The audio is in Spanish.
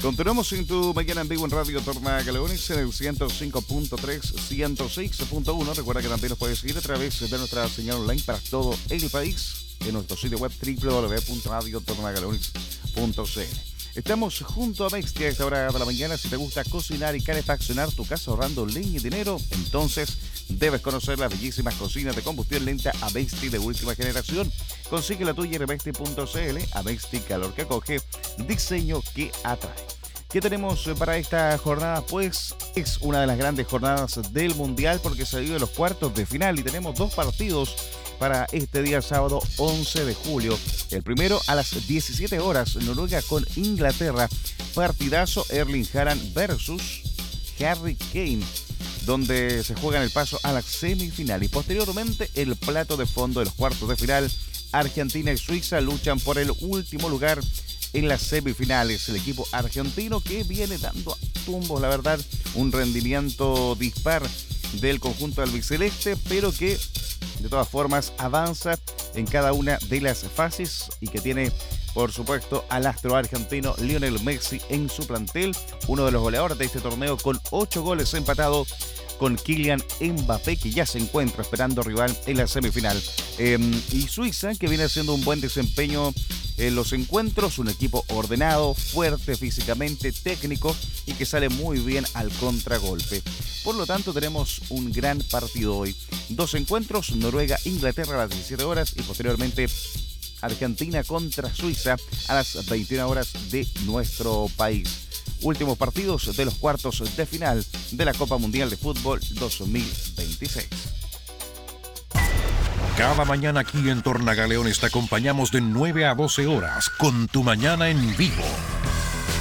Continuamos en tu mañana en vivo en Radio Tornagaleones en el 105.3, 106.1. Recuerda que también nos puedes seguir a través de nuestra señal online para todo el país en nuestro sitio web www.radiotornagaleones.cl. Estamos junto a Mexti a esta hora de la mañana. Si te gusta cocinar y calefaccionar tu casa ahorrando leña y dinero, entonces debes conocer las bellísimas cocinas de combustión lenta Amexti de última generación. Consigue la tuya en amexti.cl. Amexti, calor que acoge, diseño que atrae. ¿Qué tenemos para esta jornada? Pues es una de las grandes jornadas del Mundial porque se vive los cuartos de final y tenemos dos partidos para este día sábado 11 de julio. El primero a las 17 horas, Noruega con Inglaterra. Partidazo Erling Haaland versus Harry Kane, donde se juegan el paso a la semifinal. Y posteriormente el plato de fondo de los cuartos de final. Argentina y Suiza luchan por el último lugar en las semifinales. El equipo argentino que viene dando tumbos, la verdad, un rendimiento dispar del conjunto albiceleste, pero que de todas formas avanza en cada una de las fases y que tiene, por supuesto, al astro argentino Lionel Messi en su plantel, uno de los goleadores de este torneo con 8 goles, empatado con Kylian Mbappé, que ya se encuentra esperando rival en la semifinal. Y Suiza, que viene haciendo un buen desempeño en los encuentros, un equipo ordenado, fuerte físicamente, técnico y que sale muy bien al contragolpe. Por lo tanto, tenemos un gran partido hoy. Dos encuentros, Noruega-Inglaterra a las 17 horas y posteriormente Argentina contra Suiza a las 21 horas de nuestro país. Últimos partidos de los cuartos de final de la Copa Mundial de Fútbol 2026. Cada mañana aquí en Tornagaleones te acompañamos de 9 a 12 horas con Tu Mañana en Vivo.